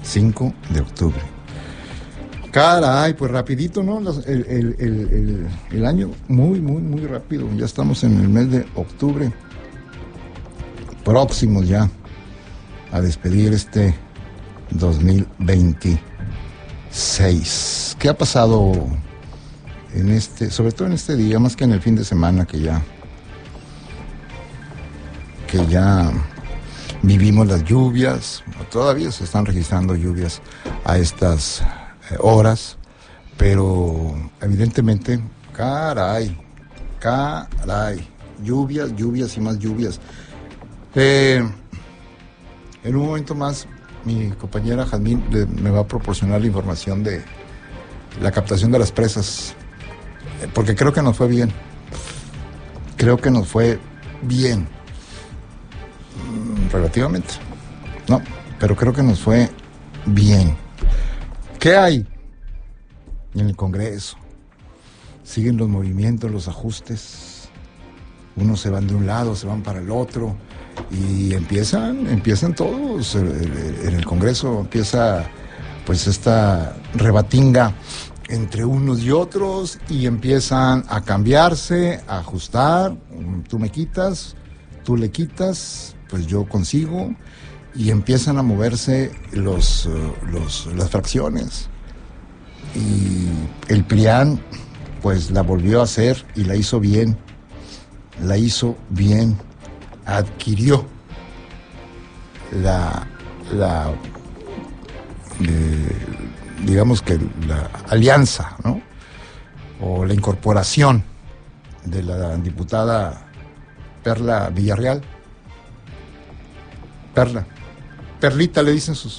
5 de octubre. Caray, pues rapidito, ¿no? El año muy rápido. Ya estamos en el mes de octubre. Próximos ya a despedir este 2026. ¿Qué ha pasado sobre todo en este día, más que en el fin de semana que ya vivimos las lluvias? Todavía se están registrando lluvias a estas horas, pero evidentemente, caray, lluvias y más lluvias. En un momento más, mi compañera Jazmín me va a proporcionar la información de la captación de las presas, porque creo que nos fue bien. Relativamente. No, pero creo que nos fue bien. ¿Qué hay en el Congreso? Siguen los movimientos, los ajustes. Unos se van de un lado, se van para el otro. Y empiezan todos. En el Congreso empieza pues esta rebatinga entre unos y otros, y empiezan a cambiarse, a ajustar. Tú me quitas, tú le quitas, pues yo consigo, y empiezan a moverse las fracciones. Y el PRIAN pues la volvió a hacer y la hizo bien, adquirió digamos que la alianza, ¿no? O la incorporación de la diputada Perla Villarreal. Perlita le dicen sus.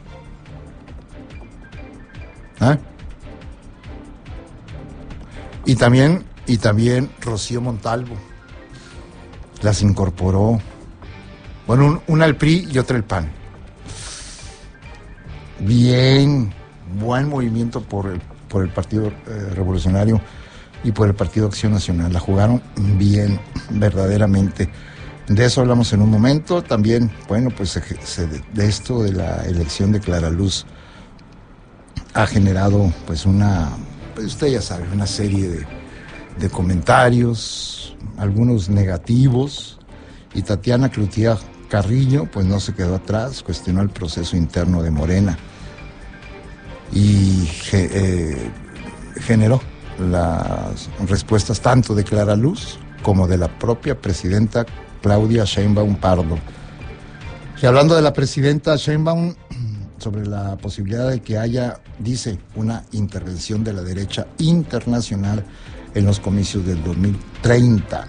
Y también Rocío Montalvo las incorporó. Bueno, una al PRI y otra al PAN. Bien, buen movimiento por el Partido Revolucionario y por el Partido Acción Nacional. La jugaron bien, verdaderamente. De eso hablamos en un momento. También, bueno, pues de esto de la elección de Clara Luz ha generado pues pues usted ya sabe, una serie de comentarios, algunos negativos, y Tatiana Cloutier Carrillo pues no se quedó atrás, cuestionó el proceso interno de Morena y generó las respuestas tanto de Clara Luz como de la propia presidenta Claudia Sheinbaum Pardo. Y hablando de la presidenta Sheinbaum, sobre la posibilidad de que haya, dice, una intervención de la derecha internacional en los comicios del 2030.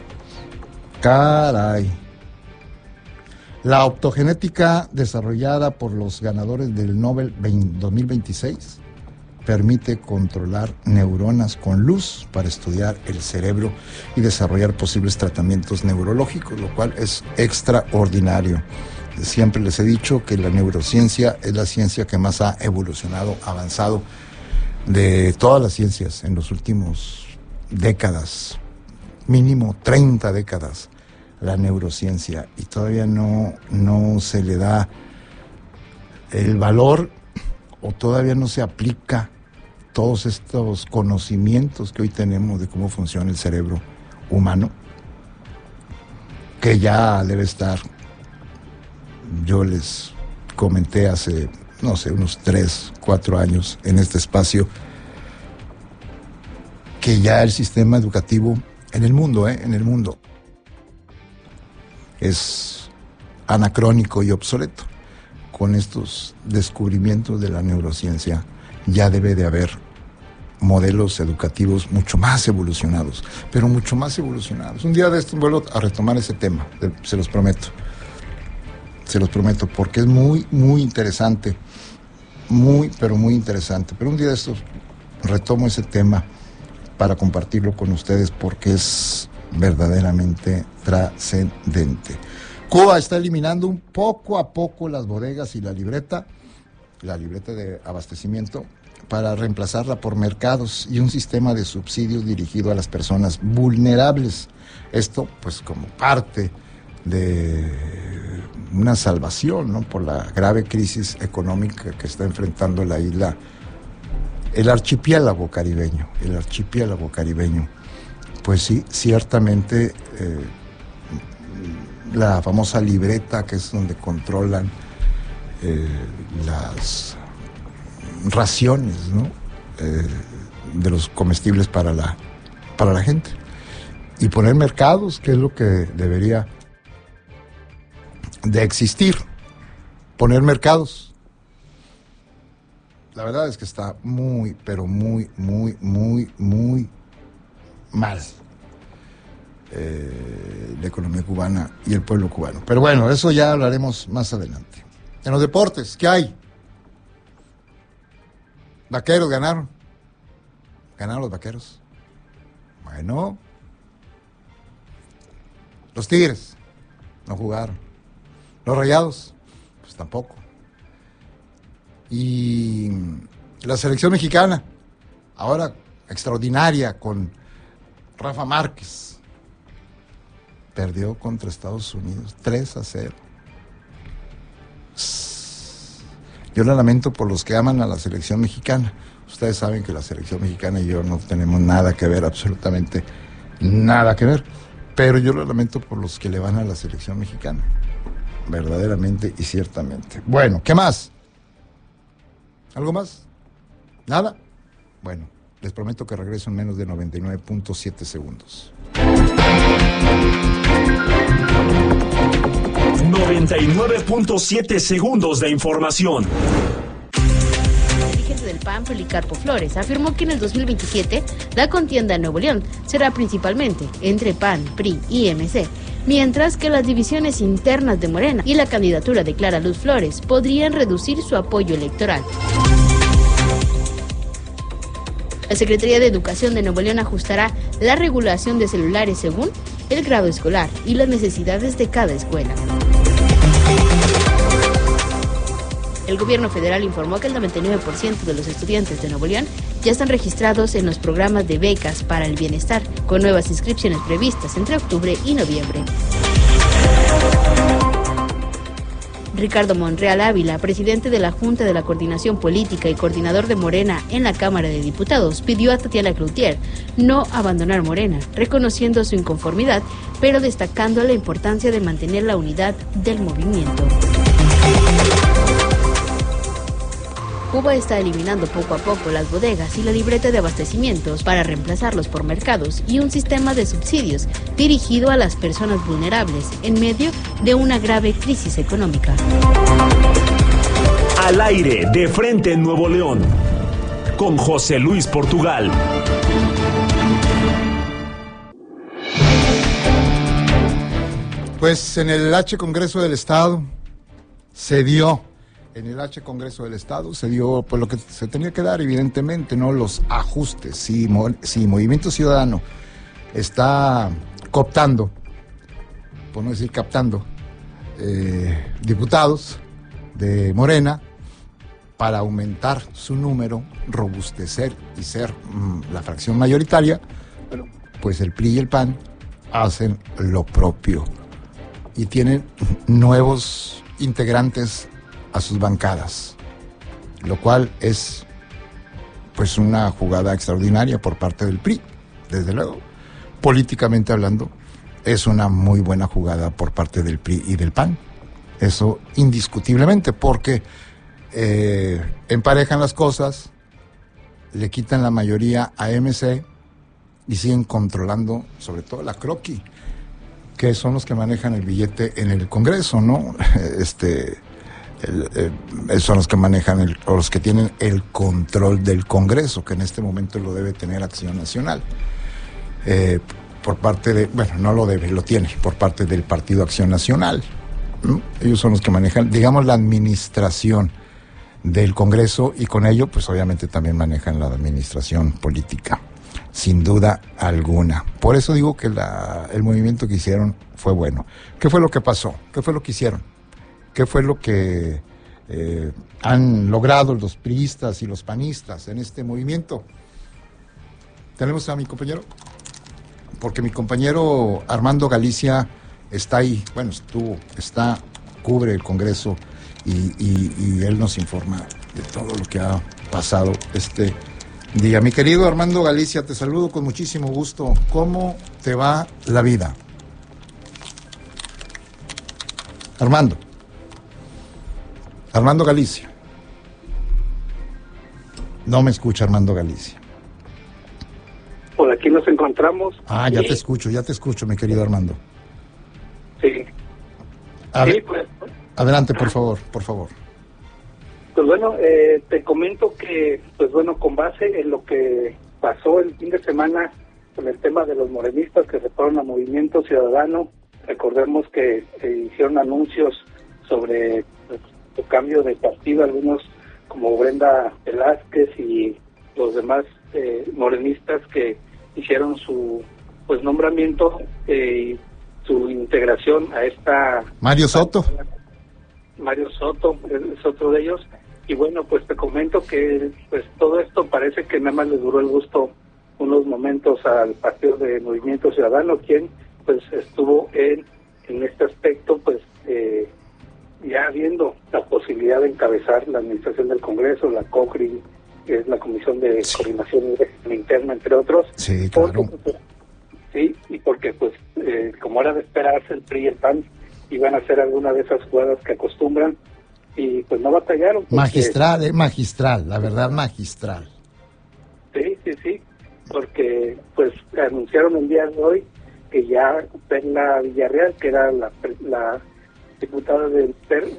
Caray. La optogenética desarrollada por los ganadores del Nobel 2026 permite controlar neuronas con luz para estudiar el cerebro y desarrollar posibles tratamientos neurológicos, lo cual es extraordinario. Siempre les he dicho que la neurociencia es la ciencia que más ha evolucionado, avanzado de todas las ciencias en los últimos décadas, mínimo 30 décadas, la neurociencia, y todavía no se le da el valor, o todavía no se aplica todos estos conocimientos que hoy tenemos de cómo funciona el cerebro humano, que ya debe estar. Yo les comenté hace, no sé, unos 3, 4 años en este espacio, que ya el sistema educativo en el mundo es anacrónico y obsoleto. Con estos descubrimientos de la neurociencia ya debe de haber modelos educativos mucho más evolucionados, pero mucho más evolucionados. Un día de esto vuelvo a retomar ese tema, se los prometo, porque es muy interesante, pero muy interesante. Pero un día de estos retomo ese tema para compartirlo con ustedes, porque es verdaderamente trascendente. Cuba está eliminando poco a poco las bodegas y la libreta de abastecimiento, para reemplazarla por mercados y un sistema de subsidios dirigido a las personas vulnerables. Esto, pues, como parte de una salvación, ¿no? Por la grave crisis económica que está enfrentando la isla, el archipiélago caribeño. Pues sí, ciertamente la famosa libreta, que es donde controlan las raciones, ¿no? De los comestibles para la gente. Y poner mercados, que es lo que debería de existir. Poner mercados. La verdad es que está muy, pero muy, muy, muy, muy mal la economía cubana y el pueblo cubano. Pero bueno, eso ya hablaremos más adelante. En los deportes, ¿qué hay? Vaqueros ganaron. Ganaron los Vaqueros. Bueno. Los Tigres no jugaron. Los Rayados, pues tampoco. Y la selección mexicana, ahora extraordinaria con Rafa Márquez, perdió contra Estados Unidos 3-0. Yo lo lamento por los que aman a la selección mexicana. Ustedes saben que la selección mexicana y yo no tenemos nada que ver, absolutamente nada que ver. Pero yo lo lamento por los que le van a la selección mexicana. Verdaderamente y ciertamente. Bueno, ¿qué más? ¿Algo más? ¿Nada? Bueno, les prometo que regreso en menos de 99.7 segundos. 99.7 segundos de información. El dirigente del PAN, Policarpo Flores, afirmó que en el 2027 la contienda en Nuevo León será principalmente entre PAN, PRI y MC, mientras que las divisiones internas de Morena y la candidatura de Clara Luz Flores podrían reducir su apoyo electoral. La Secretaría de Educación de Nuevo León ajustará la regulación de celulares según el grado escolar y las necesidades de cada escuela. El gobierno federal informó que el 99% de los estudiantes de Nuevo León ya están registrados en los programas de becas para el bienestar, con nuevas inscripciones previstas entre octubre y noviembre. Ricardo Monreal Ávila, presidente de la Junta de la Coordinación Política y coordinador de Morena en la Cámara de Diputados, pidió a Tatiana Cloutier no abandonar Morena, reconociendo su inconformidad, pero destacando la importancia de mantener la unidad del movimiento. Cuba está eliminando poco a poco las bodegas y la libreta de abastecimientos para reemplazarlos por mercados y un sistema de subsidios dirigido a las personas vulnerables en medio de una grave crisis económica. Al aire, de frente en Nuevo León, con José Luis Portugal. Pues en el H Congreso del Estado se dio. En el H Congreso del Estado se dio pues lo que se tenía que dar, evidentemente, ¿no? Los ajustes. Si Movimiento Ciudadano está cooptando, por no decir captando, diputados de Morena para aumentar su número, robustecer y ser la fracción mayoritaria, bueno, pues el PRI y el PAN hacen lo propio y tienen nuevos integrantes a sus bancadas, lo cual es pues una jugada extraordinaria por parte del PRI, desde luego. Políticamente hablando, es una muy buena jugada por parte del PRI y del PAN, eso indiscutiblemente, porque emparejan las cosas, le quitan la mayoría a MC y siguen controlando sobre todo la croqui, que son los que manejan el billete en el Congreso, ¿no? Son los que manejan o los que tienen el control del Congreso, que en este momento lo debe tener Acción Nacional. Por parte de, bueno, no lo debe, lo tiene, por parte del Partido Acción Nacional, ¿no? Ellos son los que manejan, digamos, la administración del Congreso y con ello, pues obviamente también manejan la administración política, sin duda alguna. Por eso digo que el movimiento que hicieron fue bueno. ¿Qué fue lo que pasó? ¿Qué fue lo que hicieron? ¿Qué fue lo que han logrado los priistas y los panistas en este movimiento? Tenemos a mi compañero, porque mi compañero Armando Galicia está ahí, bueno, está cubre el Congreso y él nos informa de todo lo que ha pasado este día. Mi querido Armando Galicia, te saludo con muchísimo gusto. ¿Cómo te va la vida? Armando Galicia. No me escucha Armando Galicia. Por aquí nos encontramos. Ya te escucho, mi querido Armando. Sí. Pues. Adelante, por favor. Pues bueno, te comento que, pues bueno, con base en lo que pasó el fin de semana con el tema de los morenistas que se fueron a Movimiento Ciudadano, recordemos que hicieron anuncios sobre pues, su cambio de partido, algunos como Brenda Velázquez y los demás morenistas que hicieron su pues nombramiento y su integración a esta... Mario Soto es otro de ellos. Y bueno, pues te comento que pues todo esto parece que nada más le duró el gusto unos momentos al partido de Movimiento Ciudadano, quien pues estuvo en este aspecto pues ya viendo la posibilidad de encabezar la administración del Congreso, la COCRI, que es la Comisión de Coordinación Interna, entre otros. Sí, claro. Porque pues como era de esperarse, el PRI y el PAN iban a hacer alguna de esas jugadas que acostumbran y pues no batallaron. Magistral, la verdad, magistral. Sí, porque pues anunciaron el día de hoy que ya Perla Villarreal, que era la diputada del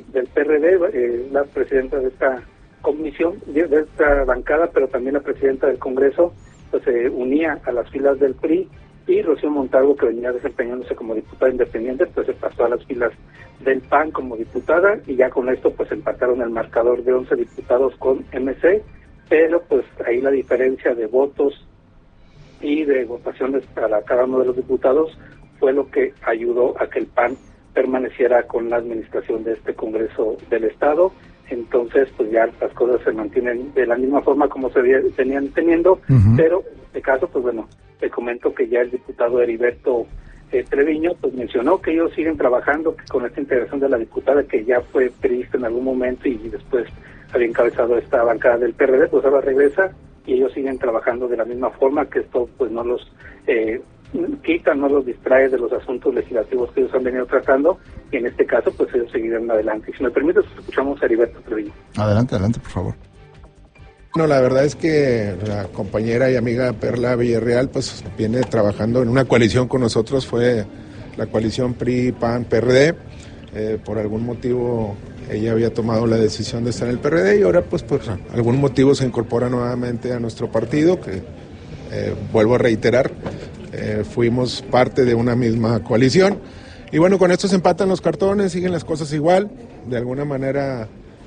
PRD, la presidenta de esta comisión, de esta bancada, pero también la presidenta del Congreso, pues se unía a las filas del PRI, y Rocío Montalvo, que venía desempeñándose como diputada independiente, pues se pasó a las filas del PAN como diputada, y ya con esto pues empataron el marcador de 11 diputados con MC, pero pues ahí la diferencia de votos y de votaciones para cada uno de los diputados fue lo que ayudó a que el PAN permaneciera con la administración de este Congreso del Estado. Entonces pues ya las cosas se mantienen de la misma forma como se venían teniendo, pero en este caso pues bueno, te comento que ya el diputado Heriberto Treviño pues mencionó que ellos siguen trabajando con esta integración de la diputada que ya fue periodista en algún momento y después había encabezado esta bancada del PRD, pues ahora regresa y ellos siguen trabajando de la misma forma, que esto pues no los quita, no los distrae de los asuntos legislativos que ellos han venido tratando, y en este caso pues ellos seguirán adelante. Y si me permites, escuchamos a Heriberto Treviño. Adelante, por favor. Bueno, la verdad es que la compañera y amiga Perla Villarreal pues viene trabajando en una coalición con nosotros, fue la coalición PRI, PAN, PRD. Por algún motivo ella había tomado la decisión de estar en el PRD y ahora pues por algún motivo se incorpora nuevamente a nuestro partido, que vuelvo a reiterar, fuimos parte de una misma coalición. Y bueno, con esto se empatan los cartones, siguen las cosas igual, de alguna manera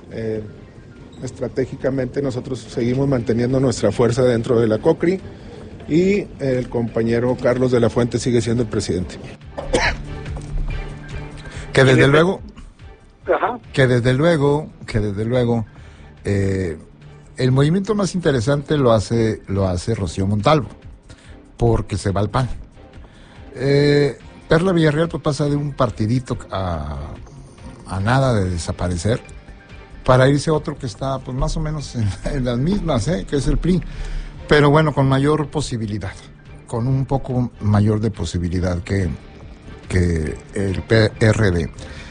estratégicamente nosotros seguimos manteniendo nuestra fuerza dentro de la COCRI y el compañero Carlos de la Fuente sigue siendo el presidente. Que desde luego, el movimiento más interesante lo hace Rocío Montalvo, porque se va al PAN. Perla Villarreal pues pasa de un partidito a nada de desaparecer, para irse a otro que está pues más o menos en las mismas, que es el PRI, pero bueno, con mayor posibilidad, con un poco mayor de posibilidad que el PRD.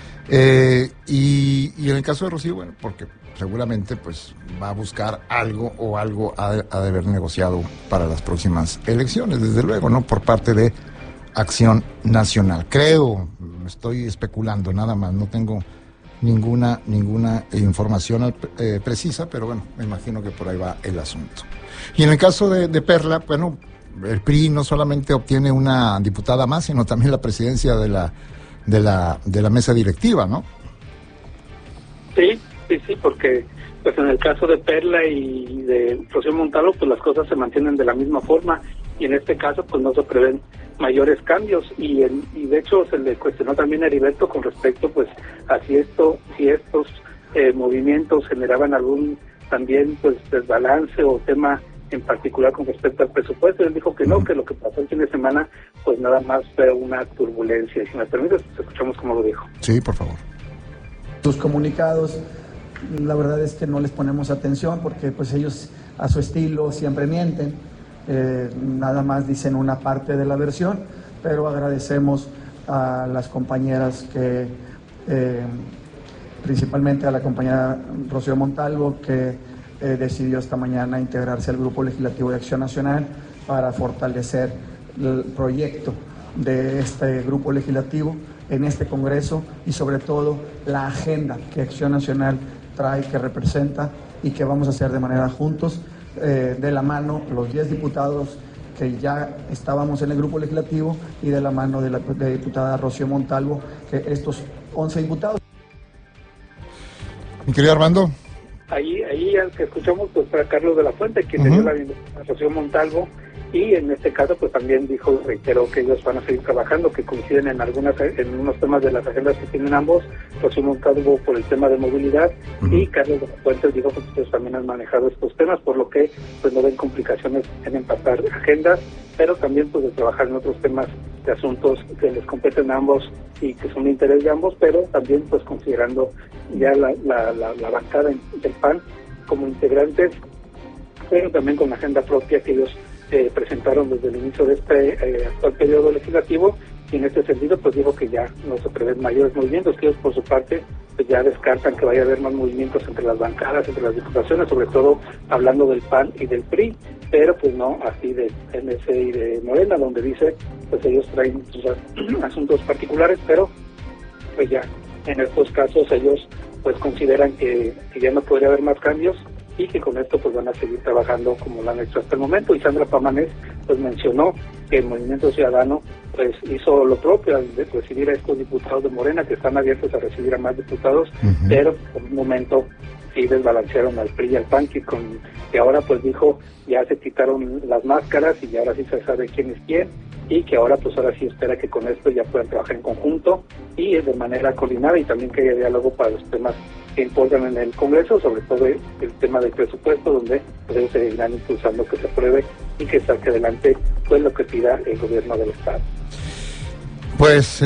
Y en el caso de Rocío, bueno, porque seguramente pues va a buscar algo ha de haber negociado para las próximas elecciones, desde luego, ¿no? Por parte de Acción Nacional. Creo, estoy especulando nada más, no tengo ninguna información precisa, pero bueno, me imagino que por ahí va el asunto. Y en el caso de Perla, bueno, el PRI no solamente obtiene una diputada más, sino también la presidencia de la mesa directiva, ¿no? Sí, porque pues en el caso de Perla y de Rocío Montalvo, pues las cosas se mantienen de la misma forma, y en este caso pues no se prevén mayores cambios, y de hecho se le cuestionó también a Heriberto con respecto pues a si estos movimientos generaban algún también pues desbalance o tema en particular con respecto al presupuesto. Él dijo que no, que lo que pasó el fin de semana pues nada más fue una turbulencia. Y si me permites, pues escuchamos cómo lo dijo. Sí, por favor. Sus comunicados, la verdad es que no les ponemos atención porque pues ellos a su estilo siempre mienten, nada más dicen una parte de la versión, pero agradecemos a las compañeras que, principalmente a la compañera Rocío Montalvo, que decidió esta mañana integrarse al Grupo Legislativo de Acción Nacional para fortalecer el proyecto de este Grupo Legislativo en este Congreso y sobre todo la agenda que Acción Nacional trae, que representa y que vamos a hacer de manera juntos, de la mano los 10 diputados que ya estábamos en el Grupo Legislativo y de la mano de la diputada Rocío Montalvo, que estos 11 diputados. Mi querido Armando. Ahí al que escuchamos pues fue a Carlos de la Fuente, quien dio la Rocío Montalvo, y en este caso pues también reiteró que ellos van a seguir trabajando, que coinciden en unos temas de las agendas que tienen ambos. Rocío Montalvo por el tema de movilidad y Carlos de la Fuente dijo que ustedes también han manejado estos temas, por lo que pues no ven complicaciones en empatar agendas, pero también pues de trabajar en otros temas de asuntos que les competen a ambos y que son de interés de ambos, pero también pues considerando ya la bancada del PAN como integrantes, pero también con la agenda propia que ellos presentaron desde el inicio de este actual periodo legislativo, y en este sentido pues dijo que ya no se prevén mayores movimientos, que ellos por su parte pues ya descartan que vaya a haber más movimientos entre las bancadas, entre las diputaciones, sobre todo hablando del PAN y del PRI, pero pues no así de MC y de Morena, donde dice pues ellos traen sus asuntos particulares, pero pues ya en estos casos ellos pues consideran que ya no podría haber más cambios y que con esto pues van a seguir trabajando como lo han hecho hasta el momento. Y Sandra Pamanés pues mencionó que el Movimiento Ciudadano pues hizo lo propio al recibir a estos diputados de Morena, que están abiertos a recibir a más diputados, pero por un momento sí desbalancearon al PRI y al PAN, que ahora pues dijo ya se quitaron las máscaras y ahora sí se sabe quién es quién, y que ahora pues ahora sí espera que con esto ya puedan trabajar en conjunto y de manera coordinada, y también que haya diálogo para los temas que importan en el Congreso, sobre todo el tema del presupuesto, donde pues ellos seguirán impulsando que se apruebe y que saque adelante pues lo que pida el gobierno del Estado. Pues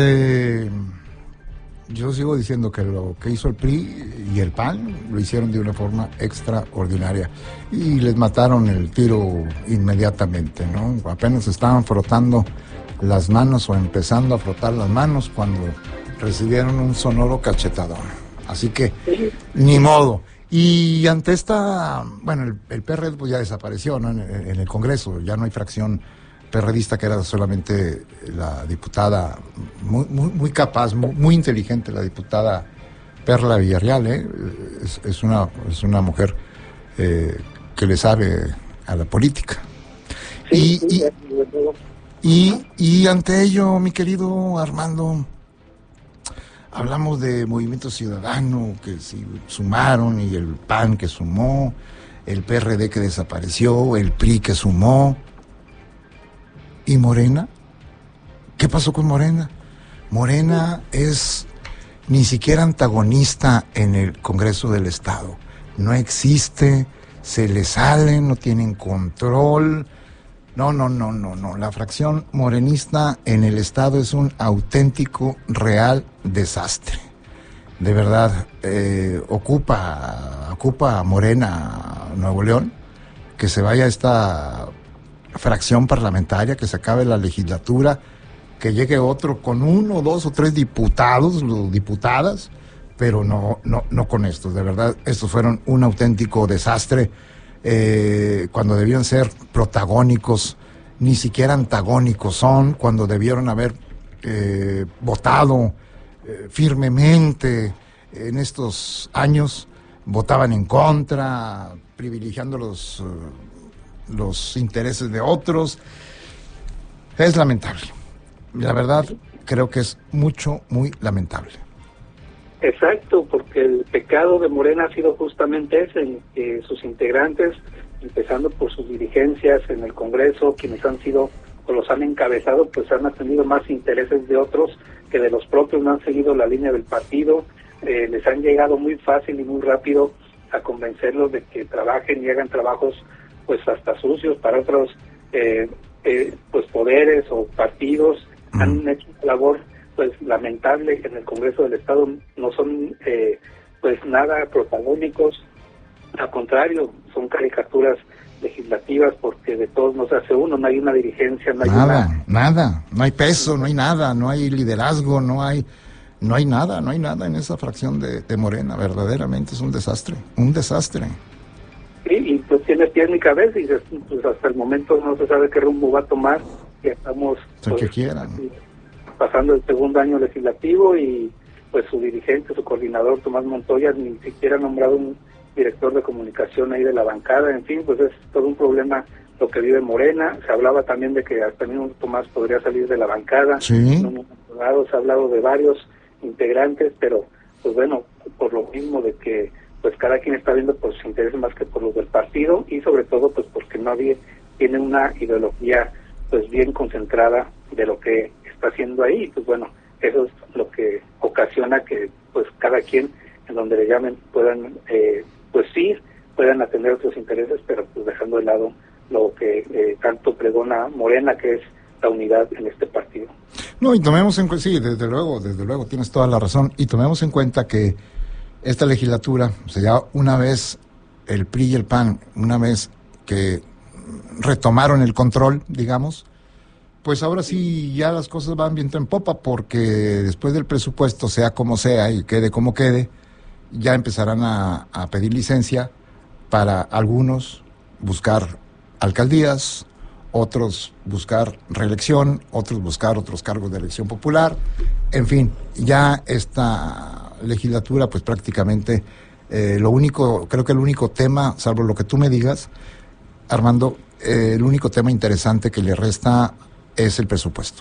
yo sigo diciendo que lo que hizo el PRI y el PAN lo hicieron de una forma extraordinaria y les mataron el tiro inmediatamente, ¿no? Apenas estaban frotando las manos o empezando a frotar las manos cuando recibieron un sonoro cachetadón. Así que, ni modo. Y ante esta, bueno, el PRD pues ya desapareció, ¿no? En el Congreso, ya no hay fracción perredista, que era solamente la diputada muy capaz, muy inteligente, la diputada Perla Villarreal, ¿eh? Es una mujer que le sabe a la política. Y ante ello, mi querido Armando, hablamos de Movimiento Ciudadano que sí sumaron, y el PAN que sumó, el PRD que desapareció, el PRI que sumó. ¿Y Morena? ¿Qué pasó con Morena? Morena es ni siquiera antagonista en el Congreso del Estado. No existe, se le salen, no tienen control. No. La fracción morenista en el Estado es un auténtico, real desastre. De verdad, ocupa Morena Nuevo León, que se vaya esta fracción parlamentaria, que se acabe la legislatura, que llegue otro con 1, 2 o 3 diputados o diputadas, pero no con estos. De verdad, estos fueron un auténtico desastre. Cuando debían ser protagónicos, ni siquiera antagónicos son, cuando debieron haber votado firmemente en estos años, votaban en contra, privilegiando los intereses de otros. Es lamentable. La verdad, creo que es muy lamentable. Exacto, porque el pecado de Morena ha sido justamente ese, en que sus integrantes, empezando por sus dirigencias en el Congreso, quienes han sido o los han encabezado, pues han atendido más intereses de otros que de los propios, no han seguido la línea del partido, les han llegado muy fácil y muy rápido a convencerlos de que trabajen y hagan trabajos pues hasta sucios para otros pues poderes o partidos. Han hecho una labor pues lamentable, en el Congreso del Estado no son pues nada protagónicos, al contrario, son caricaturas legislativas, porque de todos no se hace uno, no hay una dirigencia, no hay nada, no hay peso, no hay nada, no hay liderazgo, no hay nada en esa fracción de Morena. Verdaderamente es un desastre. Sí, y pues tiene pie ni cabeza, y pues hasta el momento no se sabe qué rumbo va a tomar, que estamos pues, que quieran. Pasando el segundo año legislativo, y pues su dirigente, su coordinador Tomás Montoya, ni siquiera ha nombrado un director de comunicación ahí de la bancada. En fin, pues es todo un problema lo que vive Morena. Se hablaba también de que hasta mismo Tomás podría salir de la bancada. Sí. En un momento dado se ha hablado de varios integrantes, pero pues bueno, por lo mismo de que pues cada quien está viendo por sus intereses más que por los del partido, y sobre todo pues porque nadie tiene una ideología pues bien concentrada de lo que está haciendo ahí. Y pues bueno, eso es lo que ocasiona que pues cada quien en donde le llamen puedan pues sí, puedan atender otros intereses, pero pues dejando de lado lo que tanto pregona Morena, que es la unidad en este partido. No, y tomemos en cuenta, sí, desde luego, tienes toda la razón, y tomemos en cuenta que esta legislatura, o sea, ya una vez el PRI y el PAN, una vez que retomaron el control, digamos, pues ahora sí ya las cosas van viento en popa, porque después del presupuesto, sea como sea y quede como quede, ya empezarán a pedir licencia para algunos buscar alcaldías, otros buscar reelección, otros buscar otros cargos de elección popular. En fin, ya esta legislatura pues prácticamente creo que el único tema, salvo lo que tú me digas, Armando, el único tema interesante que le resta es el presupuesto.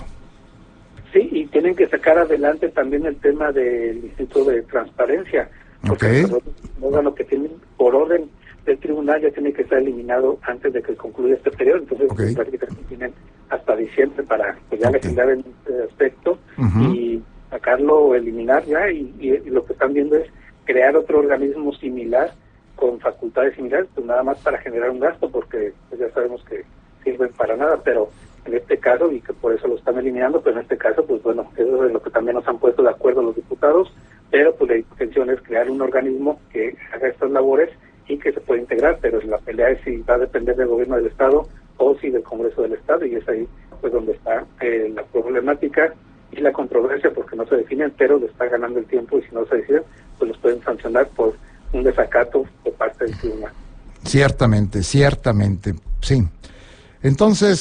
Sí, y tienen que sacar adelante también el tema del Instituto de Transparencia, porque el órgano que tienen por orden del tribunal ya tiene que estar eliminado antes de que concluya este periodo. Entonces prácticamente tienen hasta diciembre para pues ya legislar en este aspecto y sacarlo o eliminar ya, y lo que están viendo es crear otro organismo similar con facultades similares, pues nada más para generar un gasto, porque pues ya sabemos que sirven para nada. Pero en este caso, y que por eso lo están eliminando, pero en este caso pues bueno, eso es lo que también nos han puesto de acuerdo los diputados, pero pues la intención es crear un organismo que haga estas labores y que se puede integrar, pero la pelea es si va a depender del gobierno del Estado o si del Congreso del Estado, y es ahí pues donde está la problemática y la controversia, porque no se definen, pero le está ganando el tiempo, y si no se deciden, pues los pueden sancionar por un desacato por parte del tribunal. Ciertamente, sí. Entonces,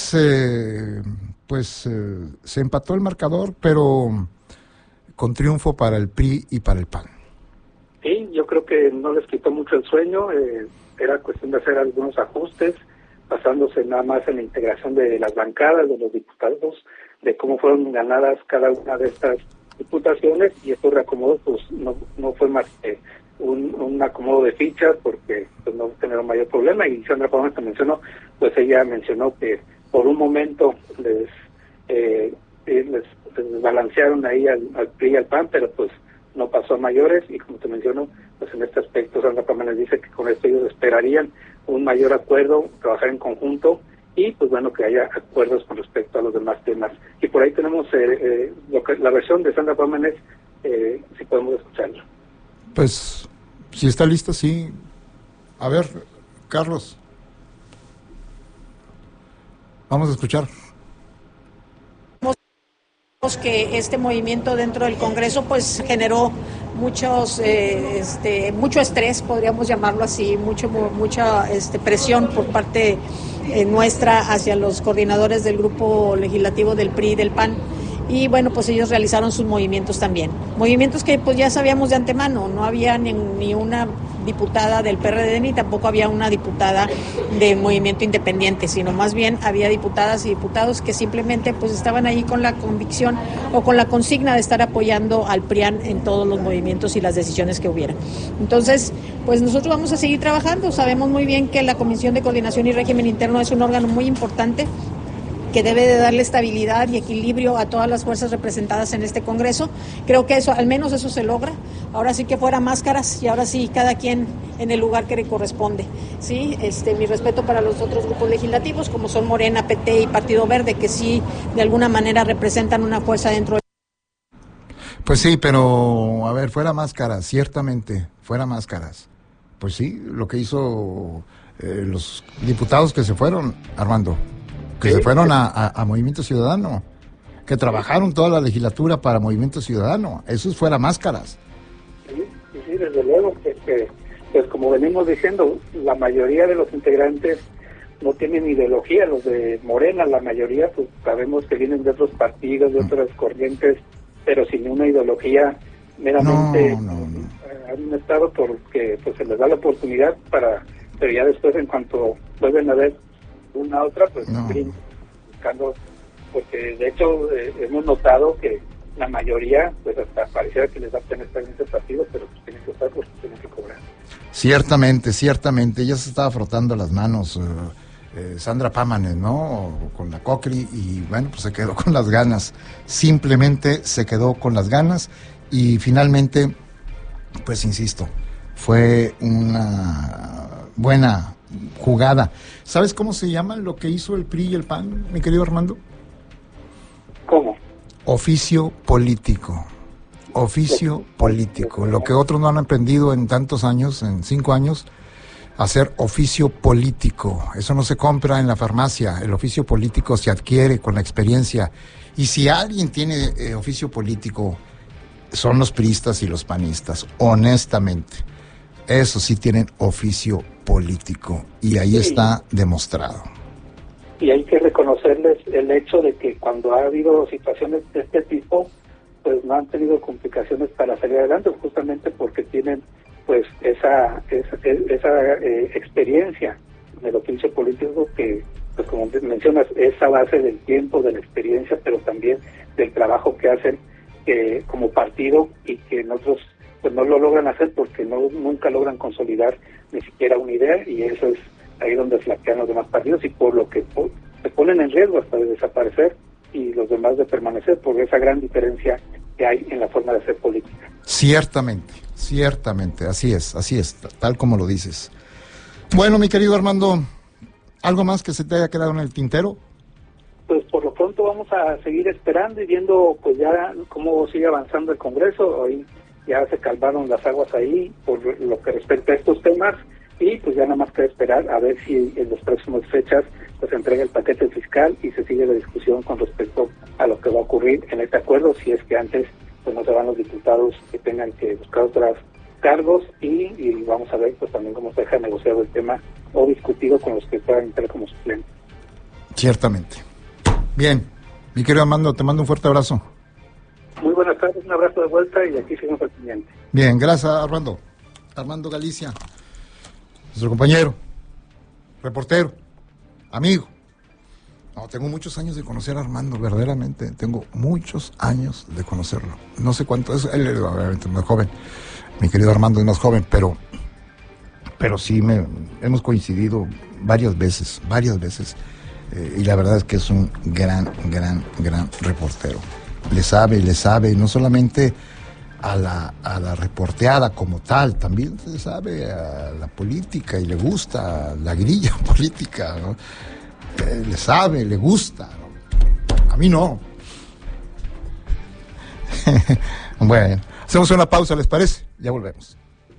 se empató el marcador, pero con triunfo para el PRI y para el PAN. Sí, yo creo que no les quitó mucho el sueño, era cuestión de hacer algunos ajustes, basándose nada más en la integración de las bancadas, de los diputados, de cómo fueron ganadas cada una de estas diputaciones, y estos reacomodos pues no fue más que un acomodo de fichas, porque pues no generaron mayor problema. Y Sandra Pámanes, que mencionó, pues ella mencionó que por un momento les balancearon ahí al PRI y al PAN, pero pues no pasó a mayores, y como te menciono, pues en este aspecto Sandra Pámanes dice que con esto ellos esperarían un mayor acuerdo, trabajar en conjunto, y pues bueno, que haya acuerdos con respecto a los demás temas. Y por ahí tenemos la versión de Sandra Pámanes, si podemos escucharla. Pues, si está lista, sí. A ver, Carlos, vamos a escuchar. Que este movimiento dentro del Congreso pues generó mucho estrés, podríamos llamarlo así, mucha presión por parte nuestra hacia los coordinadores del grupo legislativo del PRI y del PAN. Y bueno, pues ellos realizaron sus movimientos también. Movimientos que pues ya sabíamos de antemano, no había ni una diputada del PRD ni tampoco había una diputada de Movimiento Independiente, sino más bien había diputadas y diputados que simplemente pues estaban ahí con la convicción o con la consigna de estar apoyando al PRIAN en todos los movimientos y las decisiones que hubiera. Entonces, pues nosotros vamos a seguir trabajando. Sabemos muy bien que la Comisión de Coordinación y Régimen Interno es un órgano muy importante que debe de darle estabilidad y equilibrio a todas las fuerzas representadas en este Congreso. Creo que eso, al menos eso se logra. Ahora sí que fuera máscaras, y ahora sí cada quien en el lugar que le corresponde. Sí, mi respeto para los otros grupos legislativos, como son Morena, PT y Partido Verde, que sí de alguna manera representan una fuerza dentro. Pues sí, pero, a ver, fuera máscaras, ciertamente, fuera máscaras. Pues sí, lo que hizo los diputados que se fueron, Armando, que se fueron a Movimiento Ciudadano, que trabajaron toda la legislatura para Movimiento Ciudadano, eso es fuera máscaras. Sí, desde luego, pues como venimos diciendo, la mayoría de los integrantes no tienen ideología, los de Morena, la mayoría, pues sabemos que vienen de otros partidos, de otras corrientes, pero sin una ideología meramente han estado porque pues se les da la oportunidad pero ya después en cuanto vuelven a ver una otra, pues buscando, porque de hecho hemos notado que la mayoría, pues hasta pareciera que les da pena estar en ese partido, pero pues tienen que estar porque tienen que cobrar. Ciertamente, ella se estaba frotando las manos, Sandra Pámanes, ¿no? Con la Cocri, y bueno, pues se quedó con las ganas, simplemente se quedó con las ganas, y finalmente, pues insisto, fue una buena jugada. ¿Sabes cómo se llama lo que hizo el PRI y el PAN, mi querido Armando? ¿Cómo? Oficio político. Oficio político. Lo que otros no han aprendido en tantos años, en 5 años, hacer oficio político. Eso no se compra en la farmacia. El oficio político se adquiere con la experiencia. Y si alguien tiene oficio político, son los priistas y los panistas, honestamente. Eso sí tienen oficio político. Y ahí está demostrado. Y hay que reconocerles el hecho de que cuando ha habido situaciones de este tipo, pues no han tenido complicaciones para salir adelante, justamente porque tienen pues esa experiencia del oficio político que, pues como mencionas, es a base del tiempo, de la experiencia, pero también del trabajo que hacen como partido, y que nosotros pues no lo logran hacer porque nunca logran consolidar ni siquiera una idea, y eso es ahí donde flaquean los demás partidos, y por lo que se ponen en riesgo hasta de desaparecer y los demás de permanecer, por esa gran diferencia que hay en la forma de hacer política. Ciertamente, así es, tal como lo dices. Bueno, mi querido Armando, ¿algo más que se te haya quedado en el tintero? Pues por lo pronto vamos a seguir esperando y viendo pues ya cómo sigue avanzando el Congreso. Hoy ya se calmaron las aguas ahí por lo que respecta a estos temas, y pues ya nada más queda esperar a ver si en las próximas fechas pues se entrega el paquete fiscal y se sigue la discusión con respecto a lo que va a ocurrir en este acuerdo, si es que antes pues no se van los diputados que tengan que buscar otros cargos, y vamos a ver pues también cómo se deja negociado el tema o discutido con los que puedan entrar como suplentes. Ciertamente. Bien, mi querido Armando, te mando un fuerte abrazo. Muy buenas tardes, un abrazo de vuelta, y aquí seguimos al pendiente. Bien, gracias Armando. Armando Galicia, nuestro compañero, reportero, amigo. No, tengo muchos años de conocer a Armando, verdaderamente, tengo muchos años de conocerlo. No sé cuánto es, él es obviamente más joven, mi querido Armando es más joven, pero sí hemos coincidido varias veces, y la verdad es que es un gran reportero. Le sabe, no solamente a la reporteada como tal, también se sabe a la política, y le gusta la grilla política, ¿no? Le sabe, le gusta, ¿no? A mí no. Bueno, hacemos una pausa, ¿les parece? Ya volvemos.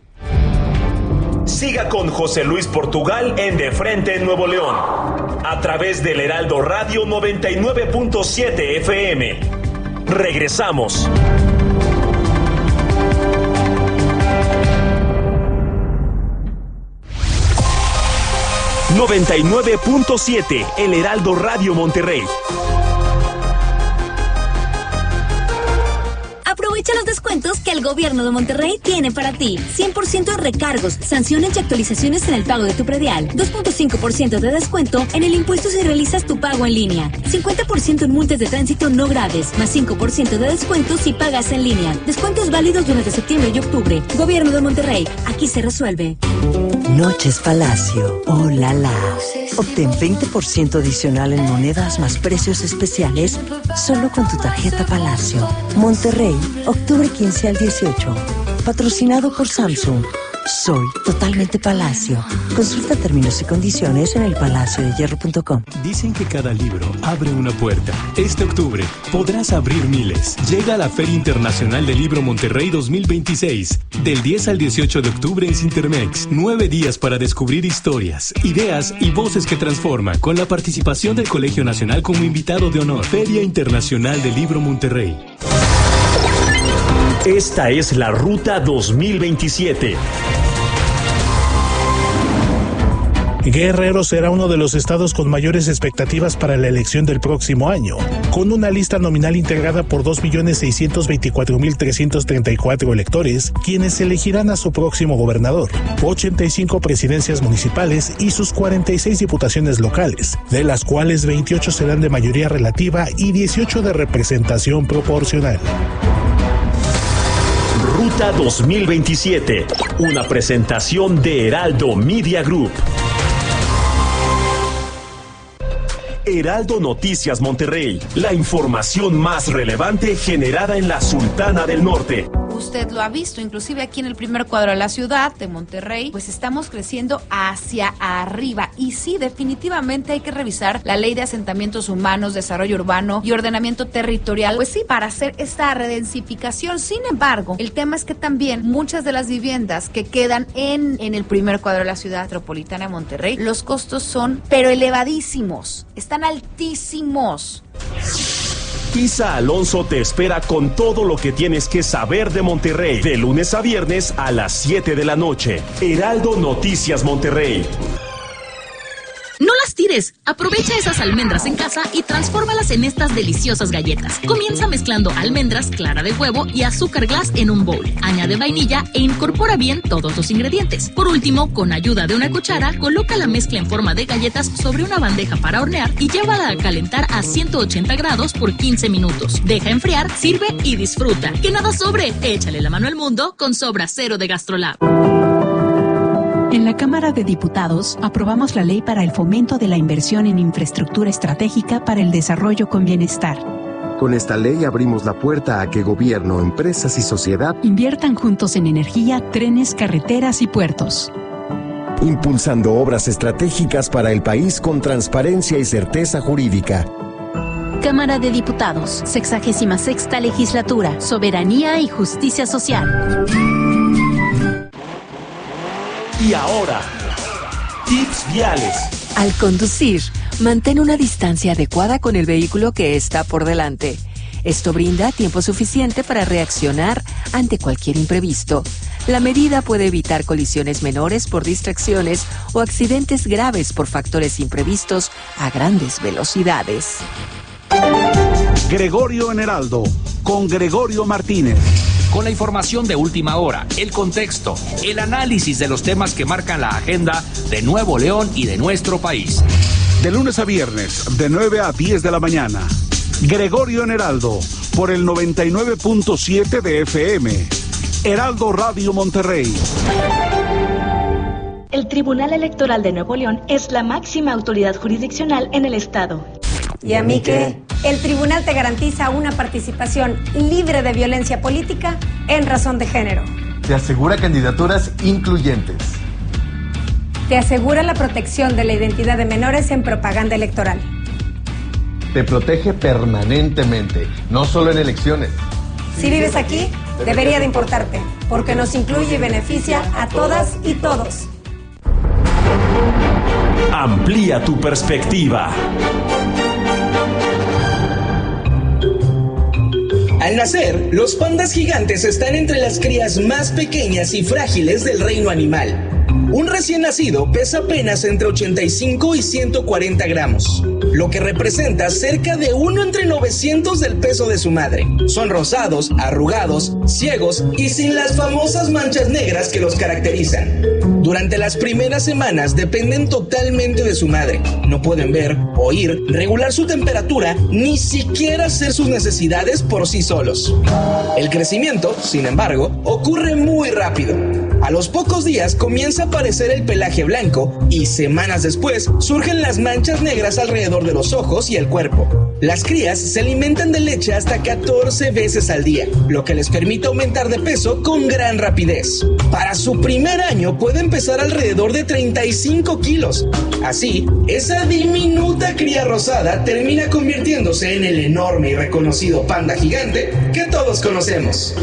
Siga con José Luis Portugal en De Frente en Nuevo León, a través del Heraldo Radio 99.7 FM. Regresamos. ...99.7... El Heraldo Radio Monterrey. Aprovecha los descuentos que el gobierno de Monterrey tiene para ti. 100% en recargos, sanciones y actualizaciones en el pago de tu predial. 2.5% de descuento en el impuesto si realizas tu pago en línea. 50% en multas de tránsito no graves, más 5% de descuento si pagas en línea. Descuentos válidos durante septiembre y octubre. Gobierno de Monterrey, aquí se resuelve. Noches Palacio, oh la la. Obtén 20% adicional en monedas más precios especiales solo con tu tarjeta Palacio. Monterrey, octubre 15 al 18. Patrocinado por Samsung. Soy totalmente Palacio. Consulta términos y condiciones en elpalaciodehierro.com. Dicen que cada libro abre una puerta. Este octubre podrás abrir miles. Llega a la Feria Internacional del Libro Monterrey 2026. Del 10 al 18 de octubre en Cintermex. 9 días para descubrir historias, ideas y voces que transforman, con la participación del Colegio Nacional como invitado de honor. Feria Internacional del Libro Monterrey. Esta es la Ruta 2027. Guerrero será uno de los estados con mayores expectativas para la elección del próximo año, con una lista nominal integrada por 2.624.334 electores, quienes elegirán a su próximo gobernador, 85 presidencias municipales y sus 46 diputaciones locales, de las cuales 28 serán de mayoría relativa y 18 de representación proporcional. Ruta 2027, una presentación de Heraldo Media Group. Heraldo Noticias Monterrey, la información más relevante generada en la Sultana del Norte. Usted lo ha visto, inclusive aquí en el primer cuadro de la ciudad de Monterrey, pues estamos creciendo hacia arriba. Y sí, definitivamente hay que revisar la Ley de Asentamientos Humanos, Desarrollo Urbano y Ordenamiento Territorial, pues sí, para hacer esta redensificación. Sin embargo, el tema es que también muchas de las viviendas que quedan en el primer cuadro de la ciudad metropolitana de Monterrey, los costos son, pero elevadísimos, están altísimos. Isa Alonso te espera con todo lo que tienes que saber de Monterrey, de lunes a viernes a las 7 de la noche. Heraldo Noticias Monterrey. No las tires. Aprovecha esas almendras en casa y transfórmalas en estas deliciosas galletas. Comienza mezclando almendras, clara de huevo y azúcar glass en un bowl. Añade vainilla e incorpora bien todos los ingredientes. Por último, con ayuda de una cuchara, coloca la mezcla en forma de galletas sobre una bandeja para hornear y llévala a calentar a 180 grados por 15 minutos. Deja enfriar, sirve y disfruta. ¡Que nada sobre! Échale la mano al mundo con Sobra Cero de GastroLab. En la Cámara de Diputados aprobamos la ley para el fomento de la inversión en infraestructura estratégica para el desarrollo con bienestar. Con esta ley abrimos la puerta a que gobierno, empresas y sociedad inviertan juntos en energía, trenes, carreteras y puertos. Impulsando obras estratégicas para el país con transparencia y certeza jurídica. Cámara de Diputados, 66ª Legislatura, Soberanía y Justicia Social. Y ahora, tips viales. Al conducir, mantén una distancia adecuada con el vehículo que está por delante. Esto brinda tiempo suficiente para reaccionar ante cualquier imprevisto. La medida puede evitar colisiones menores por distracciones o accidentes graves por factores imprevistos a grandes velocidades. Gregorio en Heraldo, con Gregorio Martínez. Con la información de última hora, el contexto, el análisis de los temas que marcan la agenda de Nuevo León y de nuestro país. De lunes a viernes, de 9 a 10 de la mañana. Gregorio en Heraldo, por el 99.7 de FM. Heraldo Radio Monterrey. El Tribunal Electoral de Nuevo León es la máxima autoridad jurisdiccional en el estado. ¿Y a mí qué? El tribunal te garantiza una participación libre de violencia política en razón de género. Te asegura candidaturas incluyentes. Te asegura la protección de la identidad de menores en propaganda electoral. Te protege permanentemente, no solo en elecciones. Si vives aquí, debería de importarte, porque nos incluye y beneficia a todas y todos. Amplía tu perspectiva. Al nacer, los pandas gigantes están entre las crías más pequeñas y frágiles del reino animal. Un recién nacido pesa apenas entre 85 y 140 gramos, lo que representa cerca de 1 entre 900 del peso de su madre. Son rosados, arrugados, ciegos y sin las famosas manchas negras que los caracterizan. Durante las primeras semanas dependen totalmente de su madre. No pueden ver, oír, regular su temperatura, ni siquiera hacer sus necesidades por sí solos. El crecimiento, sin embargo, ocurre muy rápido. A los pocos días comienza a aparecer el pelaje blanco y semanas después surgen las manchas negras alrededor de los ojos y el cuerpo. Las crías se alimentan de leche hasta 14 veces al día, lo que les permite aumentar de peso con gran rapidez. Para su primer año pueden pesar alrededor de 35 kilos. Así, esa diminuta cría rosada termina convirtiéndose en el enorme y reconocido panda gigante que todos conocemos.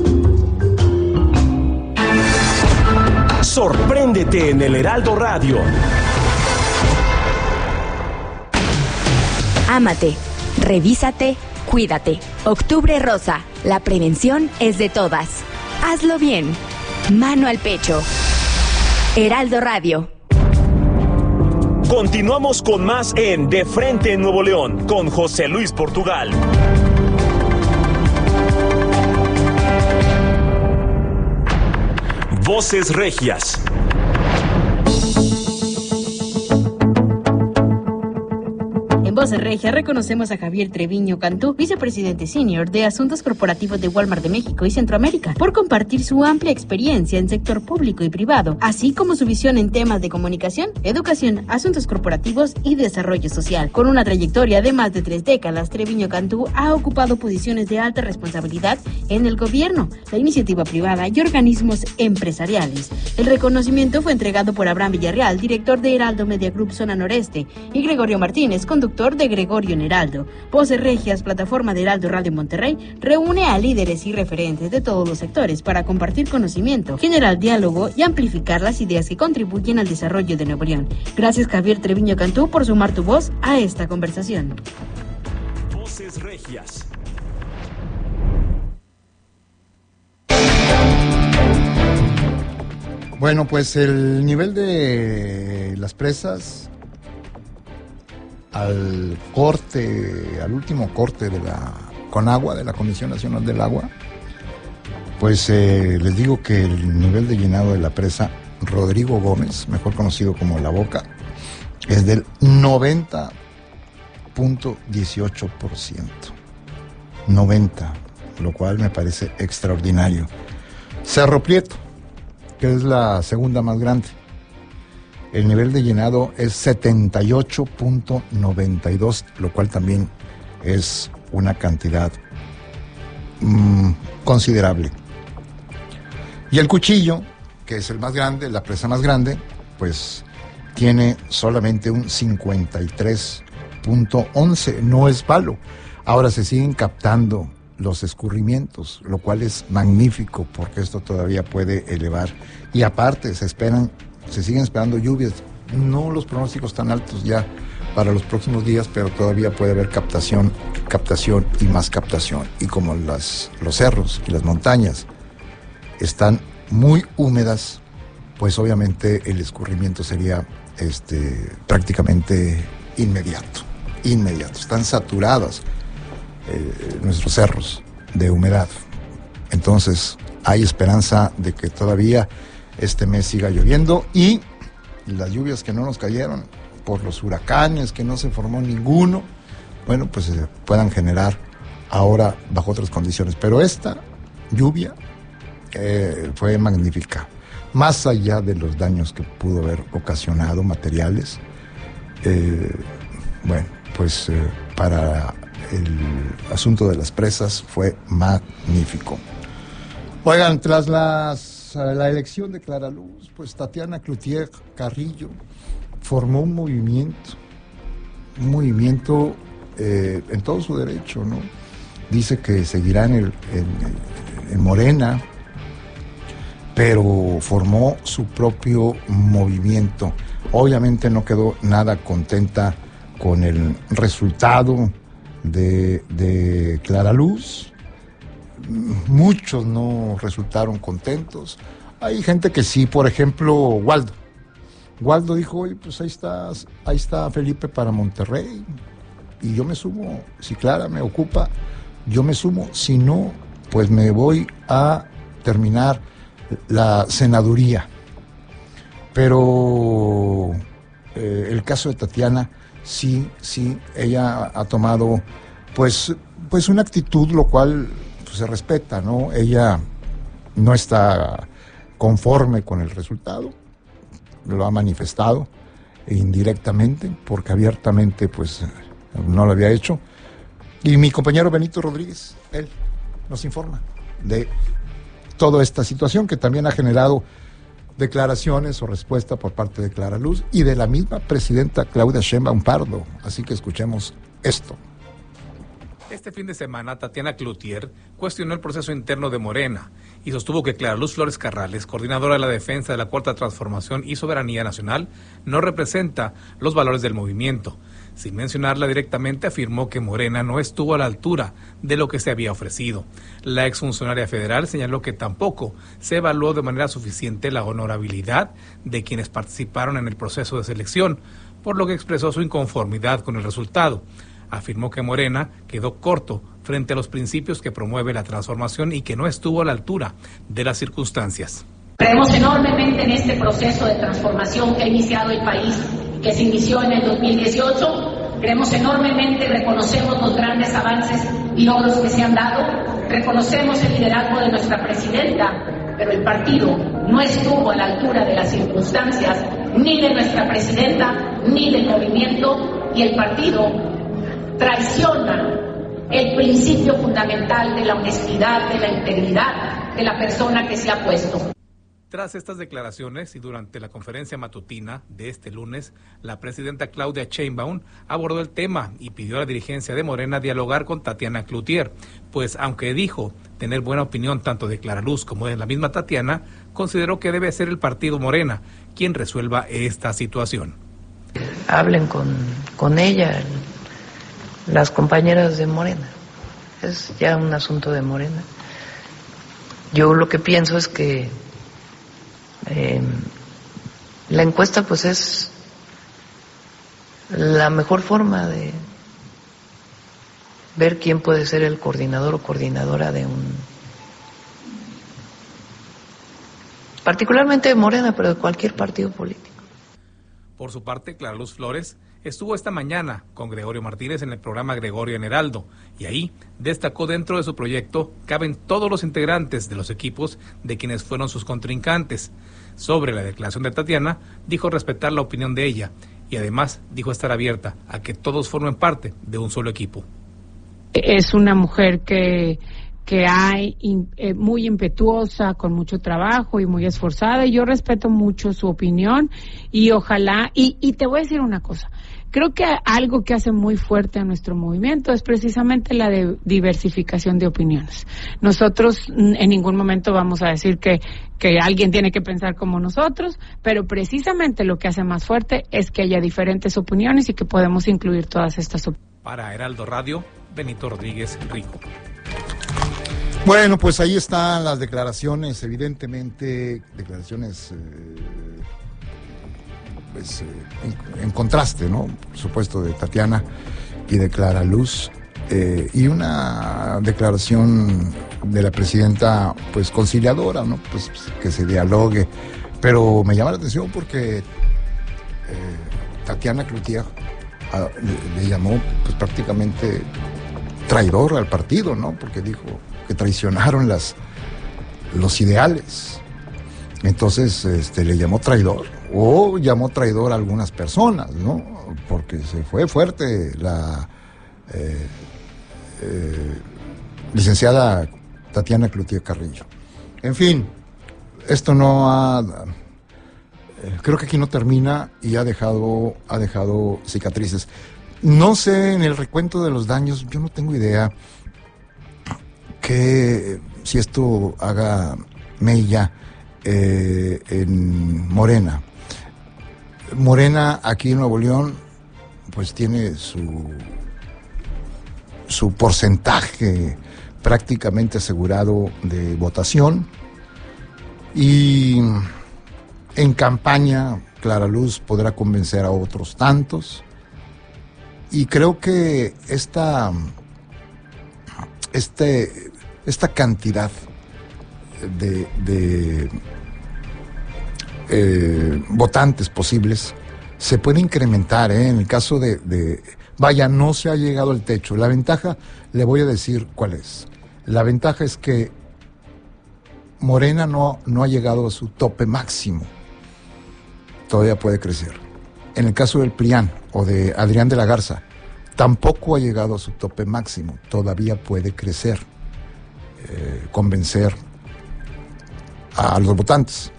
Sorpréndete en el Heraldo Radio. Ámate, revísate, cuídate. Octubre Rosa, la prevención es de todas. Hazlo bien. Mano al pecho. Heraldo Radio. Continuamos con más en De Frente en Nuevo León, con José Luis Portugal. Voces Regias. En Voces Regias reconocemos a Javier Treviño Cantú, vicepresidente senior de Asuntos Corporativos de Walmart de México y Centroamérica, por compartir su amplia experiencia en sector público y privado, así como su visión en temas de comunicación, educación, asuntos corporativos y desarrollo social. Con una trayectoria de más de 3 décadas, Treviño Cantú ha ocupado posiciones de alta responsabilidad en el gobierno, la iniciativa privada y organismos empresariales. El reconocimiento fue entregado por Abraham Villarreal, director de Heraldo Media Group Zona Noreste, y Gregorio Martínez, conductor de Gregorio en Heraldo. Voces Regias, plataforma de Heraldo Radio Monterrey, reúne a líderes y referentes de todos los sectores para compartir conocimiento, generar diálogo y amplificar las ideas que contribuyen al desarrollo de Nuevo León. Gracias, Javier Treviño Cantú, por sumar tu voz a esta conversación. Voces Regias. Bueno, pues el nivel de las presas al último corte de la Conagua, de la Comisión Nacional del Agua, pues les digo que el nivel de llenado de la presa Rodrigo Gómez, mejor conocido como La Boca, es del 90.18%. 90, lo cual me parece extraordinario. Cerro Prieto, que es la segunda más grande, el nivel de llenado es 78.92, lo cual también es una cantidad considerable. Y el Cuchillo, que es el más grande, la presa más grande, pues tiene solamente un 53.11, no es malo. Ahora se siguen captando los escurrimientos, lo cual es magnífico porque esto todavía puede elevar. Y aparte se siguen esperando lluvias, no los pronósticos tan altos ya para los próximos días, pero todavía puede haber captación y más captación. Y como los cerros y las montañas están muy húmedas, pues obviamente el escurrimiento sería prácticamente inmediato. Están saturados nuestros cerros de humedad. Entonces hay esperanza de que todavía este mes siga lloviendo y las lluvias que no nos cayeron por los huracanes, que no se formó ninguno, bueno, pues se puedan generar ahora bajo otras condiciones. Pero esta lluvia fue magnífica, más allá de los daños que pudo haber ocasionado materiales. Bueno, pues para el asunto de las presas fue magnífico. Oigan, tras la elección de Clara Luz, pues Tatiana Cloutier Carrillo formó un movimiento en todo su derecho, ¿no? Dice que seguirá en Morena, pero formó su propio movimiento. Obviamente no quedó nada contenta con el resultado de Clara Luz. Muchos no resultaron contentos. Hay gente que sí, por ejemplo, Waldo dijo, oye, pues ahí está Felipe para Monterrey, y yo me sumo. Si Clara me ocupa, yo me sumo. Si no, pues me voy a terminar la senaduría. Pero el caso de Tatiana, sí, ella ha tomado pues una actitud, lo cual pues, se respeta, ¿no? Ella no está conforme con el resultado, lo ha manifestado indirectamente, porque abiertamente pues no lo había hecho. Y mi compañero Benito Rodríguez, él nos informa de toda esta situación que también ha generado declaraciones o respuesta por parte de Clara Luz y de la misma presidenta Claudia Sheinbaum Pardo. Así que escuchemos esto. Este fin de semana, Tatiana Cloutier cuestionó el proceso interno de Morena y sostuvo que Clara Luz Flores Carrales, coordinadora de la defensa de la Cuarta Transformación y Soberanía Nacional, no representa los valores del movimiento. Sin mencionarla directamente, afirmó que Morena no estuvo a la altura de lo que se había ofrecido. La exfuncionaria federal señaló que tampoco se evaluó de manera suficiente la honorabilidad de quienes participaron en el proceso de selección, por lo que expresó su inconformidad con el resultado. Afirmó que Morena quedó corto frente a los principios que promueve la transformación y que no estuvo a la altura de las circunstancias. Creemos enormemente en este proceso de transformación que ha iniciado el país, que se inició en el 2018. Creemos enormemente, reconocemos los grandes avances y logros que se han dado, reconocemos el liderazgo de nuestra presidenta, pero el partido no estuvo a la altura de las circunstancias, ni de nuestra presidenta, ni del movimiento, y el partido traiciona el principio fundamental de la honestidad, de la integridad de la persona que se ha puesto. Tras estas declaraciones y durante la conferencia matutina de este lunes, la presidenta Claudia Sheinbaum abordó el tema y pidió a la dirigencia de Morena dialogar con Tatiana Cloutier, pues aunque dijo tener buena opinión tanto de Clara Luz como de la misma Tatiana, consideró que debe ser el partido Morena quien resuelva esta situación. Hablen con ella, las compañeras de Morena, es ya un asunto de Morena. Yo lo que pienso es que la encuesta pues es la mejor forma de ver quién puede ser el coordinador o coordinadora de particularmente de Morena, pero de cualquier partido político. Por su parte, Clara Luz Flores estuvo esta mañana con Gregorio Martínez en el programa Gregorio en Heraldo, y ahí destacó dentro de su proyecto caben todos los integrantes de los equipos de quienes fueron sus contrincantes. Sobre la declaración de Tatiana, dijo respetar la opinión de ella y además dijo estar abierta a que todos formen parte de un solo equipo. Es una mujer que hay muy impetuosa, con mucho trabajo y muy esforzada, y yo respeto mucho su opinión y ojalá, y te voy a decir una cosa, creo que algo que hace muy fuerte a nuestro movimiento es precisamente la diversificación de opiniones. Nosotros en ningún momento vamos a decir que alguien tiene que pensar como nosotros, pero precisamente lo que hace más fuerte es que haya diferentes opiniones y que podemos incluir todas estas opiniones. Para Heraldo Radio, Benito Rodríguez Rico. Bueno, pues ahí están las declaraciones, evidentemente, declaraciones en contraste, ¿no? Por supuesto, de Tatiana y de Clara Luz, y una declaración de la presidenta, pues conciliadora, ¿no? Pues que se dialogue, pero me llama la atención porque Tatiana Cloutier le llamó pues prácticamente traidor al partido, ¿no? Porque dijo que traicionaron los ideales. Entonces le llamó traidor, o llamó traidor a algunas personas, ¿no? Porque se fue fuerte la licenciada Tatiana Cloutier Carrillo. En fin, esto creo que aquí no termina y ha dejado cicatrices. No sé, en el recuento de los daños, yo no tengo idea que si esto haga mella en Morena. Morena aquí en Nuevo León pues tiene su porcentaje prácticamente asegurado de votación, y en campaña Clara Luz podrá convencer a otros tantos, y creo que esta cantidad de votantes posibles se puede incrementar, en el caso vaya, no se ha llegado al techo. La ventaja, le voy a decir cuál es. La ventaja es que Morena no ha llegado a su tope máximo. Todavía puede crecer. En el caso del PRIAN o de Adrián de la Garza, tampoco ha llegado a su tope máximo. Todavía puede crecer, convencer a los votantes.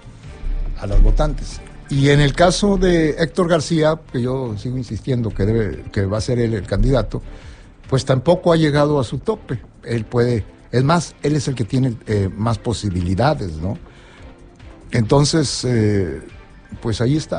Y en el caso de Héctor García, que yo sigo insistiendo que va a ser él el candidato, pues tampoco ha llegado a su tope. Él puede, es más, él es el que tiene más posibilidades, ¿no? Entonces, pues ahí está.